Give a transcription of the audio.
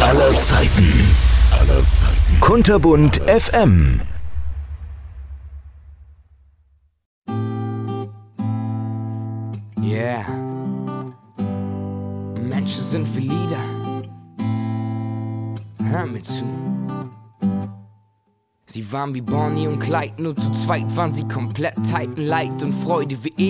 aller Zeiten. Kunterbunt FM. Yeah. Menschen sind wie Lieder. Hör mir zu. Sie waren wie Bonnie und Clyde, nur zu zweit waren sie komplett tight. Leid und Freude wie